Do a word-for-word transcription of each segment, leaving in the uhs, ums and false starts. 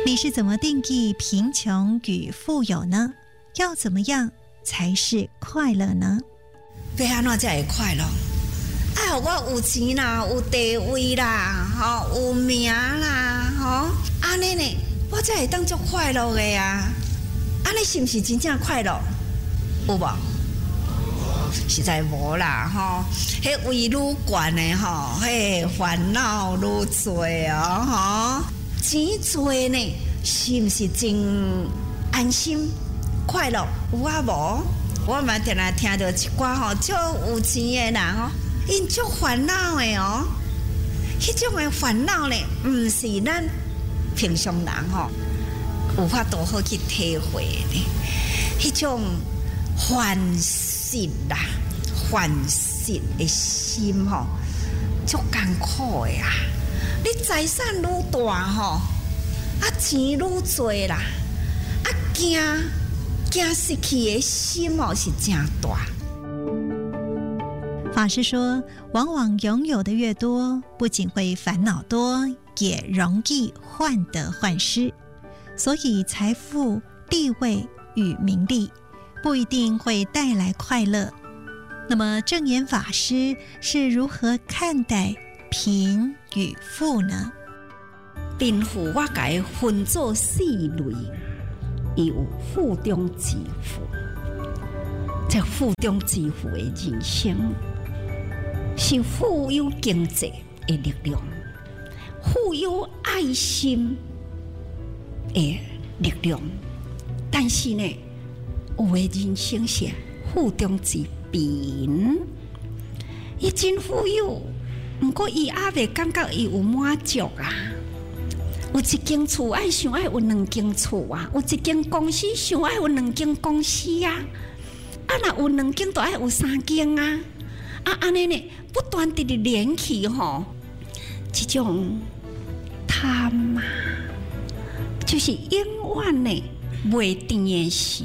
你是怎么定义贫穷与富有呢？要怎么样才是快乐呢？ 要安怎才会快乐？哎，我有钱啦，有地位啦，吼，有名啦，吼，安尼呢，我才会当作快乐的啊！安尼是不是真正快乐？有无？实在无啦，吼，迄位愈悬的吼，迄烦恼愈多哦，吼，钱多呢，是不是真安心快乐？有啊无？我嘛定来听到一寡吼，足有钱的人吼，因足烦恼的哦。迄种的烦恼呢，毋是咱平常人吼有法度好去体会的。迄种烦失啦、烦失的心吼，足艰苦的啊！你财产愈大吼，啊钱愈多啦，啊惊。惊失去的心哦是真大。 法师说，往往拥有的越多，不仅会烦恼多，也容易患得患失。所以财富、地位与名利不一定会带来快乐。那么证严法师是如何看待贫与富呢？ 贫富我把它分作四类。伊有富中致富，这富中致富的人生是富有经济的力量，富有爱心的力量。但是呢，有的人生是富中致贫，伊真富有，不过伊还未感觉伊有满足啊。有一间厝爱想爱有两间厝啊，有一间公司想爱有两间公司啊，啊若有两间就爱有三间啊，啊安尼呢不断地连起吼，这种贪啊，就是永远呢袂甜的时。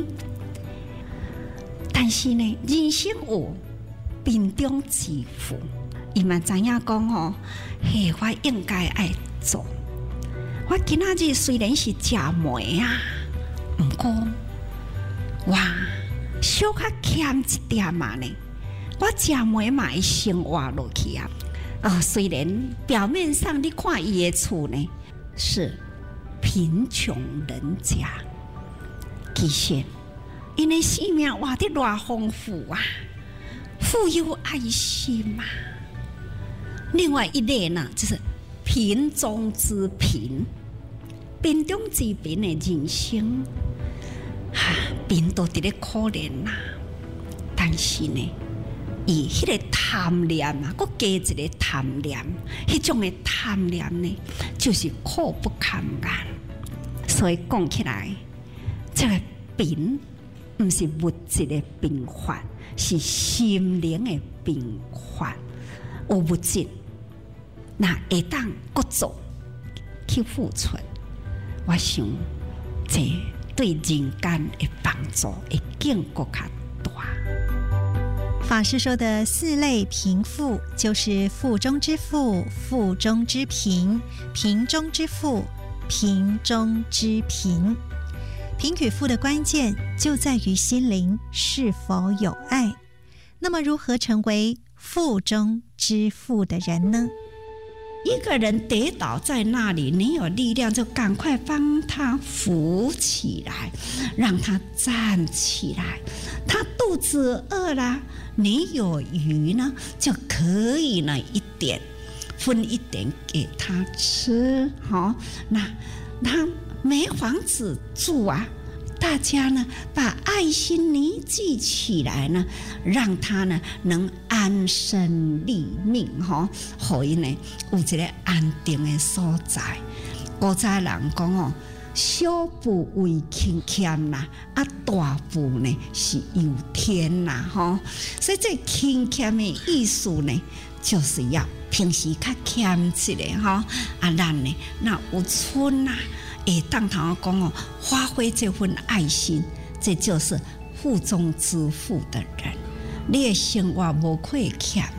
但是呢，人生有贫中致富，伊嘛知影讲吼，嘿，我应该爱做。我今仔日虽然是食糜啊，不过哇，小可欠一点嘛呢，我食糜嘛会生活落去啊。啊，虽然表面上你看伊的厝呢是贫穷人家，其实因的生命活得偌丰富啊，富有爱心嘛。另外一类呢，就是贫中之贫。贫中之贫的人生，哈、啊，贫都伫咧可怜啦。但是呢，伊迄个贪念啊，佮加一个贪念，迄种的贪念呢，就是苦不堪言。所以讲起来，这个贫不是物质的贫乏，是心灵的贫乏。有物质，那会当各做去付出。我想，这对人间的帮助会更更较大。 法师说的四类贫富，就是富中之富、富中之贫、贫中之富、贫中之贫。贫与富的关键就在于心灵是否有爱。那么，如何成为富中之富的人呢？ 一个人跌倒在那里，你有力量就赶快帮他扶起来，让他站起来。他肚子饿了，你有鱼呢，就可以呢一点分一点给他吃。好，那他没房子住啊，大家呢把爱心凝聚起来呢，让他呢能安身立命，吼，互伊呢有一个安定的所在。古早人讲哦，小富为轻欠啦，啊大富呢是由天啦，吼。所以这轻欠的意思呢，就是要平时较欠一下，吼，啊咱呢那有村啊。会当头讲哦，发挥这份爱心，这就是富中之富的人。你的生活无亏欠啦，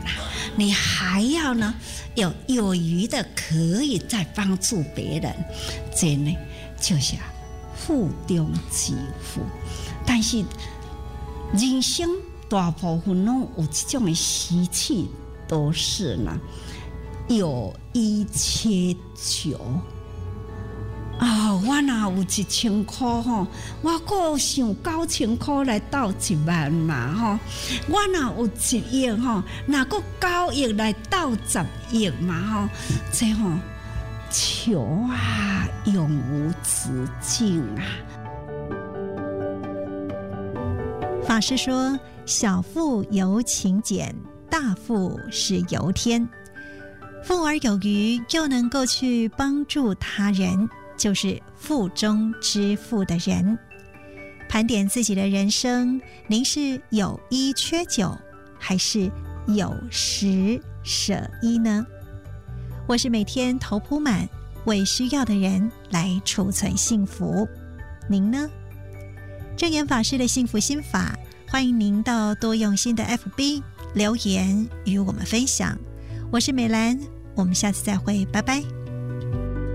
你还要呢有有余的可以再帮助别人，这呢就是富中之富。但是人生大部分拢有这种的习气，都是呢有一切求啊！我若有一千块吼，我够想九千块来斗一万嘛吼。我若有一亿吼，若够九亿来斗十亿嘛吼。这吼求啊，永无止境啊！ 法师说：“小富由勤俭，大富是由天。富而有余，又能够去帮助他人，就是富中之富的人。盘点自己的人生，您是有一缺九，还是有十舍一呢？我是每天头铺满，为需要的人来储存幸福。您呢？正言法师的幸福心法，欢迎您到多用心的 F B 留言与我们分享。我是美兰，我们下次再会，拜拜。